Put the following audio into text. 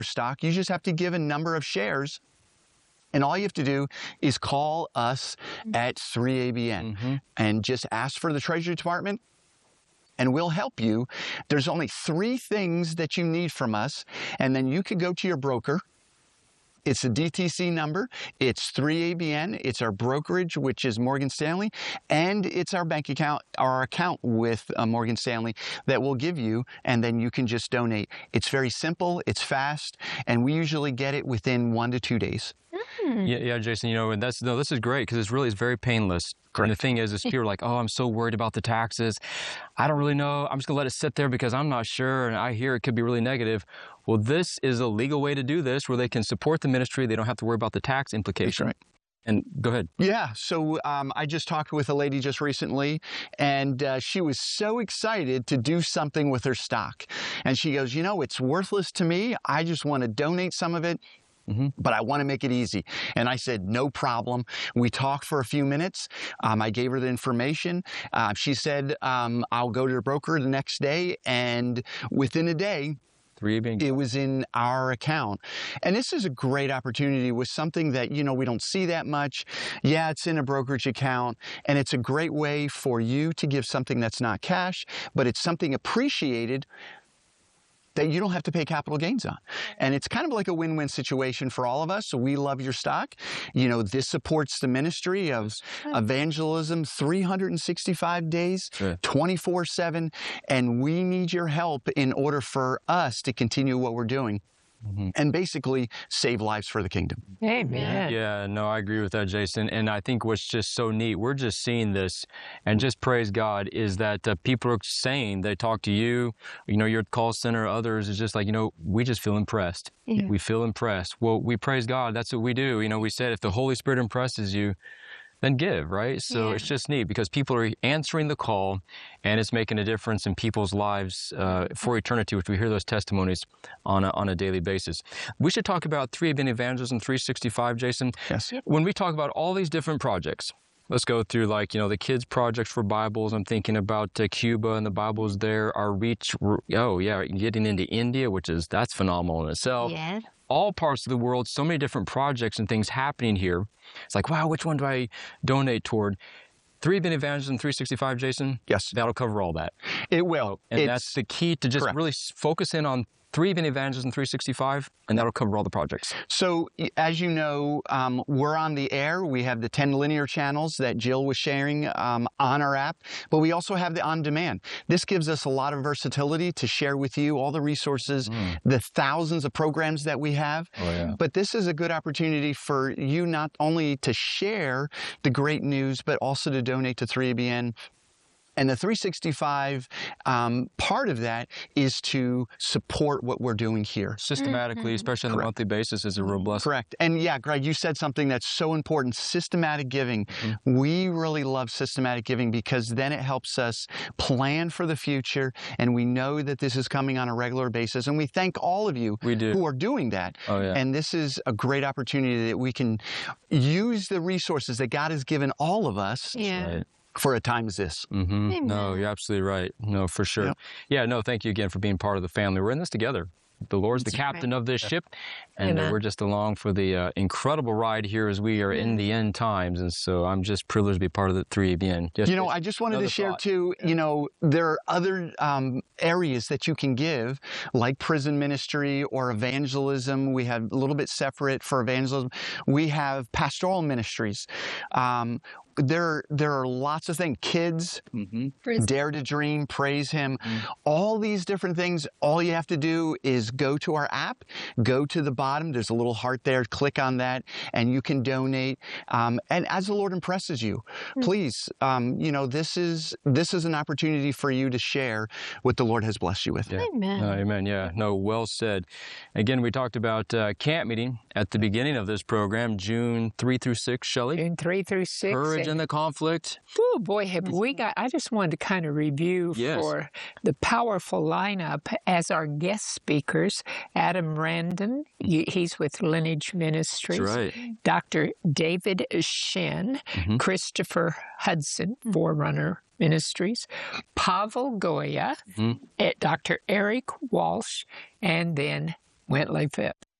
stock. You just have to give a number of shares. And all you have to do is call us at 3ABN and just ask for the Treasury Department, and we'll help you. There's only 3 things that you need from us, and then you can go to your broker. It's a DTC number. It's 3ABN. It's our brokerage, which is Morgan Stanley, and it's our bank account, our account with Morgan Stanley that we'll give you, and then you can just donate. It's very simple. It's fast, and we usually get it within 1 to 2 days. Yeah, Jason, and this is great because it's very painless. Correct. And the thing is people are like, oh, I'm so worried about the taxes. I don't really know. I'm just going to let it sit there because I'm not sure, and I hear it could be really negative. Well, this is a legal way to do this where they can support the ministry. They don't have to worry about the tax implication. That's right. And go ahead. Yeah, so I just talked with a lady just recently, and she was so excited to do something with her stock. And she goes, it's worthless to me. I just want to donate some of it. But I want to make it easy. And I said, no problem. We talked for a few minutes. I gave her the information. She said, I'll go to the broker the next day. And within a day, it was in our account. And this is a great opportunity with something that, we don't see that much. Yeah, it's in a brokerage account. And it's a great way for you to give something that's not cash, but it's something appreciated that you don't have to pay capital gains on. And it's kind of like a win-win situation for all of us. So we love your stock. This supports the ministry of evangelism 365 days, 24/7. And we need your help in order for us to continue what we're doing. And basically save lives for the kingdom. Amen. Yeah, no, I agree with that, Jason. And I think what's just so neat, we're just seeing this, and just praise God, is that people are saying, they talk to you, your call center, others, is just like, we just feel impressed. Yeah. We feel impressed. Well, we praise God. That's what we do. We said if the Holy Spirit impresses you, then give, right? So it's just neat because people are answering the call, and it's making a difference in people's lives for eternity, which we hear those testimonies on a daily basis. We should talk about 3ABN Evangelism 365, Jason. Yes. When we talk about all these different projects, let's go through the kids' projects for Bibles. I'm thinking about Cuba and the Bibles there. Our reach, getting into India, that's phenomenal in itself. Yes. All parts of the world, so many different projects and things happening here. It's like, wow, which one do I donate toward? 3ABN Evangelism 365, Jason? Yes. That'll cover all that. It will. And that's the key to just really focus in on 3ABN Evangelism 365, and that'll cover all the projects. So, as you know, we're on the air. We have the 10 linear channels that Jill was sharing on our app, but we also have the on-demand. This gives us a lot of versatility to share with you all the resources, the thousands of programs that we have. Oh, yeah. But this is a good opportunity for you not only to share the great news, but also to donate to 3ABN. And the 365 part of that is to support what we're doing here. Systematically, especially on a monthly basis, is a real blessing. Correct. And yeah, Greg, you said something that's so important, systematic giving. We really love systematic giving because then it helps us plan for the future, and we know that this is coming on a regular basis. And we thank all of you who are doing that. Oh, yeah. And this is a great opportunity that we can use the resources that God has given all of us. Yeah. Right. For a time as this. No, you're absolutely right. No, for sure. Yep. Yeah, no, thank you again for being part of the family. We're in this together. The Lord's the captain of this ship, and we're just along for the incredible ride here as we are in the end times. And so I'm just privileged to be part of the 3ABN. I just wanted to share too, there are other areas that you can give, like prison ministry or evangelism. We have a little bit separate for evangelism. We have pastoral ministries. There are lots of things. Kids, Dare to Dream, Praise Him, all these different things. All you have to do is go to our app, go to the bottom. There's a little heart there. Click on that, and you can donate. And as the Lord impresses you, please, this is an opportunity for you to share what the Lord has blessed you with. Yeah. Amen. Amen. Yeah. No, well said. Again, we talked about camp meeting at the beginning of this program, June 3 through 6, Shelley. June 3 through 6. Courage in the conflict. Oh, boy, have we got... I just wanted to kind of review for the powerful lineup as our guest speakers. Adam Randon, he's with Lineage Ministries. That's right. Dr. David Shen, Christopher Hudson, Forerunner Ministries, Pavel Goya, Dr. Eric Walsh, and then Went Lafayette.